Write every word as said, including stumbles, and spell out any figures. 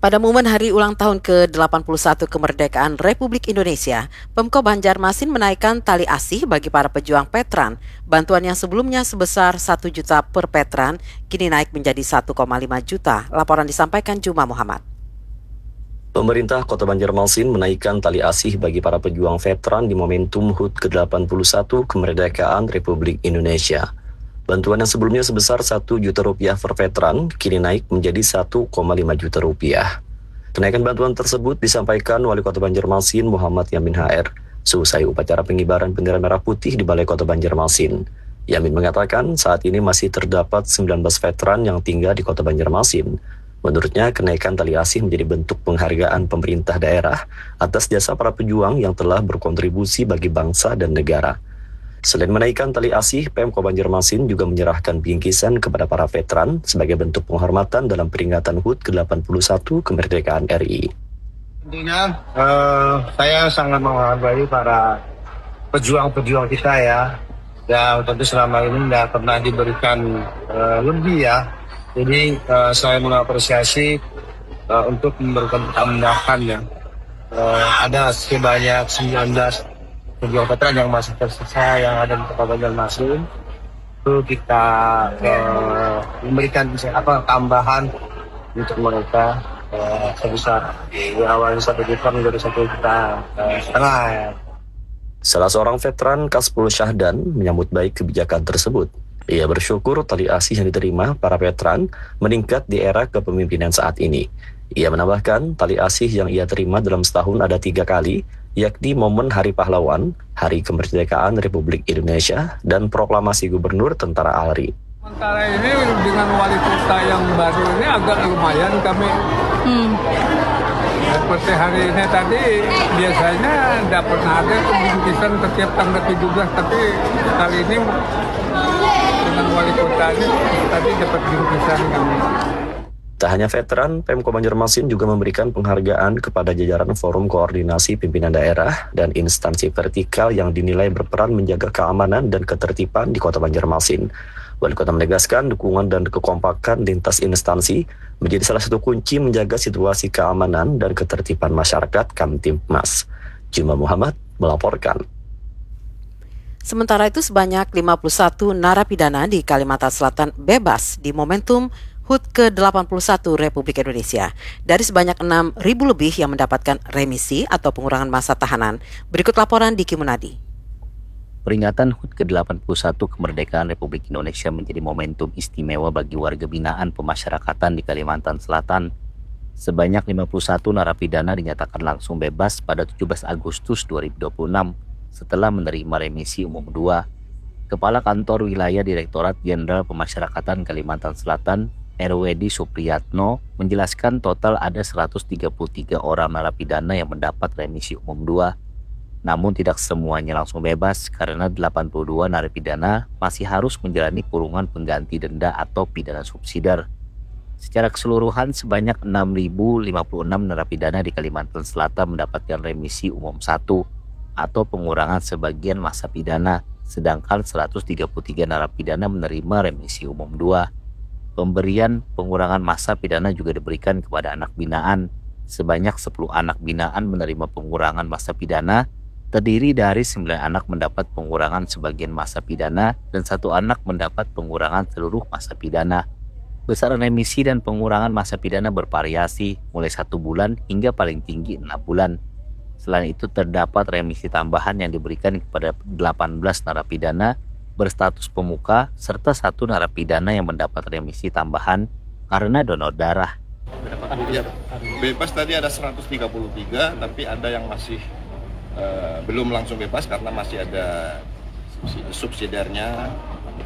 Pada momen hari ulang tahun ke delapan puluh satu kemerdekaan Republik Indonesia, Pemko Banjarmasin menaikkan tali asih bagi para pejuang veteran. Bantuan yang sebelumnya sebesar satu juta per veteran, kini naik menjadi satu koma lima juta. Laporan disampaikan Juma Muhammad. Pemerintah Kota Banjarmasin menaikkan tali asih bagi para pejuang veteran di momentum H U T ke delapan puluh satu kemerdekaan Republik Indonesia. Bantuan yang sebelumnya sebesar satu juta rupiah per veteran, kini naik menjadi satu koma lima juta rupiah. Kenaikan bantuan tersebut disampaikan Wali Kota Banjarmasin Muhammad Yamin H R seusai upacara pengibaran bendera merah putih di Balai Kota Banjarmasin. Yamin mengatakan saat ini masih terdapat sembilan belas veteran yang tinggal di Kota Banjarmasin. Menurutnya, kenaikan tali asih menjadi bentuk penghargaan pemerintah daerah atas jasa para pejuang yang telah berkontribusi bagi bangsa dan negara. Selain menaikkan tali asih, Pemko Banjarmasin juga menyerahkan bingkisan kepada para veteran sebagai bentuk penghormatan dalam peringatan H U T ke delapan puluh satu kemerdekaan R I. Tentunya uh, saya sangat menghargai para pejuang-pejuang kita ya. Dan tentu selama ini tidak pernah diberikan uh, lebih ya. Jadi uh, saya mengapresiasi uh, untuk memberikan tambahan ya. Uh, ada sebanyak sembilan belas pejuang veteran yang masih tersisa yang ada di Kota Banjarmasin. Itu kita uh, memberikan apa tambahan untuk mereka uh, sebesar di awal satu juta menjadi satu juta uh, setengah ya. Salah seorang veteran Kasbul Syahdan menyambut baik kebijakan tersebut. Ia bersyukur tali asih yang diterima para veteran meningkat di era kepemimpinan saat ini. Ia menambahkan tali asih yang ia terima dalam setahun ada tiga kali, yakni momen Hari Pahlawan, Hari Kemerdekaan Republik Indonesia, dan Proklamasi Gubernur Tentara ALRI. Sementara ini dengan wali kota yang baru ini agak lumayan kami. Hmm. Seperti hari ini tadi biasanya tidak pernah ada bingkisan setiap tanggal tujuh belas, tapi kali ini dengan wali kota ini tadi dapat bingkisan kami. Tak hanya veteran, Pemko Banjarmasin juga memberikan penghargaan kepada jajaran Forum Koordinasi Pimpinan Daerah dan instansi vertikal yang dinilai berperan menjaga keamanan dan ketertiban di Kota Banjarmasin. Wali Kota menegaskan dukungan dan kekompakan lintas instansi menjadi salah satu kunci menjaga situasi keamanan dan ketertiban masyarakat Kamtibmas. Juma Muhammad melaporkan. Sementara itu sebanyak lima puluh satu narapidana di Kalimantan Selatan bebas di momentum H U T ke delapan puluh satu Republik Indonesia. Dari sebanyak enam ribu lebih yang mendapatkan remisi atau pengurangan masa tahanan. Berikut laporan Diki Munadi. Peringatan H U T ke delapan puluh satu kemerdekaan Republik Indonesia menjadi momentum istimewa bagi warga binaan pemasyarakatan di Kalimantan Selatan. Sebanyak lima puluh satu narapidana dinyatakan langsung bebas pada tujuh belas Agustus dua ribu dua puluh enam setelah menerima remisi umum dua. Kepala Kantor Wilayah Direktorat Jenderal Pemasyarakatan Kalimantan Selatan, R W D Supriyatno, menjelaskan total ada seratus tiga puluh tiga orang narapidana yang mendapat remisi umum dua. Namun tidak semuanya langsung bebas karena delapan puluh dua narapidana masih harus menjalani kurungan pengganti denda atau pidana subsidiar. Secara keseluruhan sebanyak enam ribu lima puluh enam narapidana di Kalimantan Selatan mendapatkan remisi umum satu atau pengurangan sebagian masa pidana, sedangkan seratus tiga puluh tiga narapidana menerima remisi umum dua. Pemberian pengurangan masa pidana juga diberikan kepada anak binaan. Sebanyak sepuluh anak binaan menerima pengurangan masa pidana, terdiri dari sembilan anak mendapat pengurangan sebagian masa pidana dan satu anak mendapat pengurangan seluruh masa pidana. Besaran remisi dan pengurangan masa pidana bervariasi mulai satu bulan hingga paling tinggi enam bulan. Selain itu terdapat remisi tambahan yang diberikan kepada delapan belas narapidana berstatus pemuka serta satu narapidana yang mendapat remisi tambahan karena donor darah. Ya, bebas tadi ada seratus tiga puluh tiga, tapi ada yang masih uh, belum langsung bebas karena masih ada subsidiarnya.